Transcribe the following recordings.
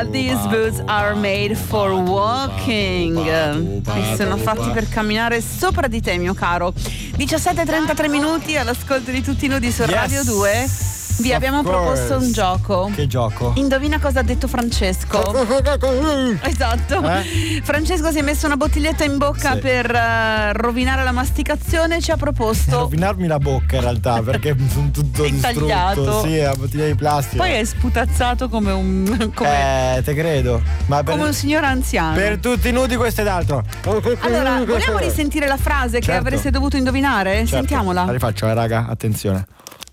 These boots are made for walking. Sono fatti per camminare sopra di te, mio caro. 17:33 minuti all'ascolto di Tutti Nudi su Radio 2. Vi abbiamo proposto un gioco. Che gioco? Indovina cosa ha detto Francesco. Esatto. Francesco si è messo una bottiglietta in bocca per rovinare la masticazione. Ci ha proposto rovinarmi la bocca in realtà, perché sono tutto distrutto. Tagliato. Sì, la bottiglia di plastica. Poi è sputazzato come un te credo. Ma come un signore anziano. Per Tutti Nudi questo ed altro. Allora, vogliamo risentire la frase che avreste dovuto indovinare? Certo. Sentiamola. La rifaccio, raga, attenzione.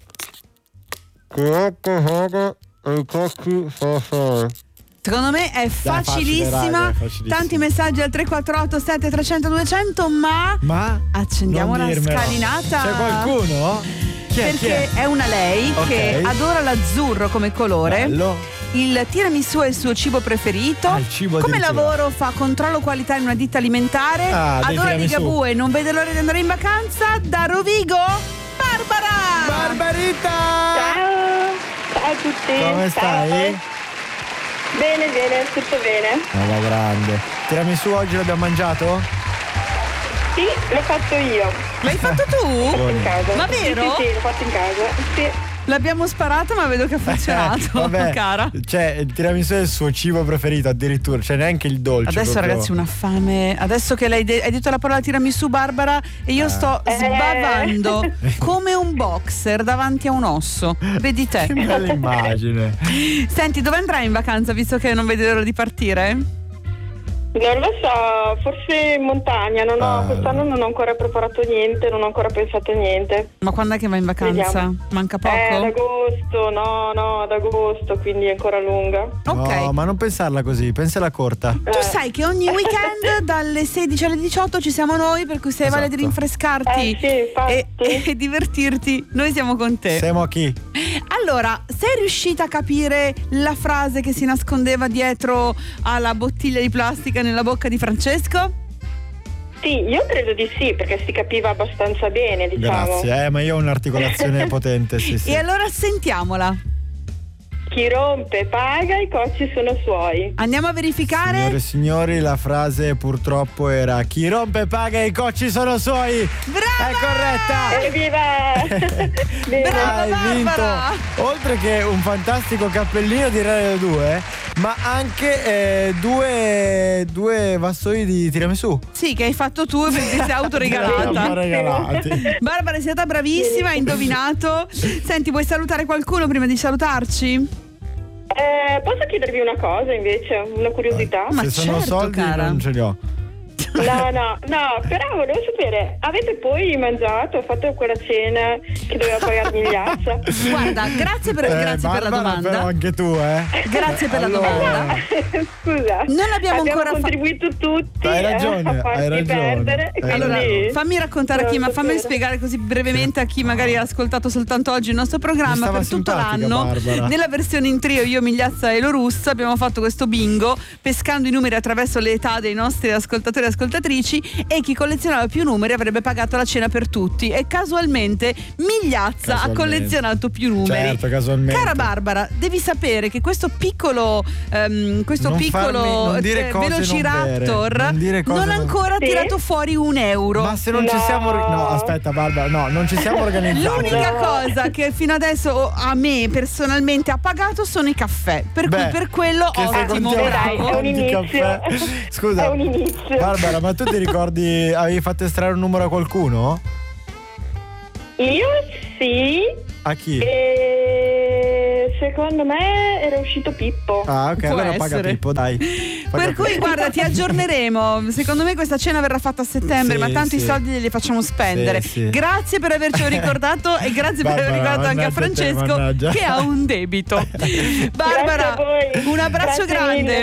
Secondo me è facilissima. Facilissima. Tanti messaggi al 348 7300 200, ma accendiamo la scalinata. C'è qualcuno? Perché è una lei che adora l'azzurro come colore. Bello. Il tiramisù è il suo cibo preferito. Il cibo come lavoro fa controllo qualità in una ditta alimentare. Adora Ligabue, non vede l'ora di andare in vacanza. Da Rovigo, Barbarita! Ciao a tutti. Come stai? Bene, tutto bene. Alla grande. Tiramisù oggi l'abbiamo mangiato? Sì, l'ho fatto io. L'hai fatto tu? In casa. Ma vero? Sì, l'ho fatto in casa. Sì. L'abbiamo sparato, ma vedo che ha funzionato. Vabbè, cara. Cioè, il tiramisù è il suo cibo preferito addirittura, cioè neanche il dolce. Adesso proprio. ragazzi, una fame. Adesso che hai detto la parola tiramisù, Barbara, e io sto sbavando come un boxer davanti a un osso. Vedi te. Che bella immagine. Senti, dove andrai in vacanza visto che non vedi l'ora di partire? Non lo so, forse in montagna. Quest'anno non ho ancora preparato niente, non ho ancora pensato a niente. Ma quando è che vai in vacanza? Vediamo. Manca poco? Ad agosto, ad agosto, quindi è ancora lunga. Ok. No, ma non pensarla così, pensala corta. Tu sai che ogni weekend dalle 16 alle 18 ci siamo noi, per cui se vale di rinfrescarti e divertirti, noi siamo con te. Siamo chi? Allora, sei riuscita a capire la frase che si nascondeva dietro alla bottiglia di plastica nella bocca di Francesco? Sì, io credo di sì, perché si capiva abbastanza bene, diciamo. Grazie, ma io ho un'articolazione potente, sì. E allora sentiamola. Chi rompe paga, i cocci sono suoi. Andiamo a verificare. Signore e signori, la frase purtroppo era: chi rompe paga, i cocci sono suoi. Brava! È corretta! Evviva! Brava, hai vinto, Barbara! oltre che un fantastico cappellino di Radio 2, ma anche due vassoi di tiramisù. Sì, che hai fatto tu e ti sei autoregalata. Regalati. Barbara è stata bravissima, hai indovinato. Senti, vuoi salutare qualcuno prima di salutarci? Posso chiedervi una cosa invece, una curiosità? Ma se sono certo, soldi cara. non ce li ho. No, però volevo sapere, avete poi mangiato, fatto quella cena che doveva pagare Migliazza? Guarda, grazie per la Barbara, domanda. però anche tu, Grazie per la domanda. Scusa, Non abbiamo ancora contribuito tutti Hai ragione, a farti hai ragione. perdere. Allora, quindi fammi raccontare a chi, ma fammi sapere. spiegare così brevemente a chi magari ha ascoltato soltanto oggi il nostro programma. Mi Per stava tutto simpatica, l'anno, Barbara. nella versione in trio, io, Migliazza e Lo Russo, abbiamo fatto questo bingo pescando i numeri attraverso le età dei nostri ascoltatori e ascoltatrici, e chi collezionava più numeri avrebbe pagato la cena per tutti, e casualmente Migliazza ha collezionato più numeri. Certo, casualmente. Cara Barbara, devi sapere che questo piccolo non dire cose Velociraptor non dire cose non ha ancora tirato fuori €1. Ma se non ci siamo no, aspetta Barbara, no, non ci siamo organizzati. L'unica cosa che fino adesso a me personalmente ha pagato sono i caffè, per cui per quello che se ottimo, contiamo bravo. Dai, è un inizio. caffè. Scusa, È un inizio. Barbara, ma tu ti ricordi, avevi fatto estrarre un numero a qualcuno? Io sì. A chi? E secondo me era uscito Pippo. Ah, ok, Può allora paga essere. Pippo, dai. Per cui guarda, ti aggiorneremo. Secondo me questa cena verrà fatta a settembre, Sì, ma tanto i sì. soldi li facciamo spendere. Sì. Grazie per avercelo ricordato e grazie per aver Barbara, ricordato anche a mannaggia te, Francesco mannaggia. che ha un debito. Barbara, Grazie a voi. un abbraccio Grazie grande. mille.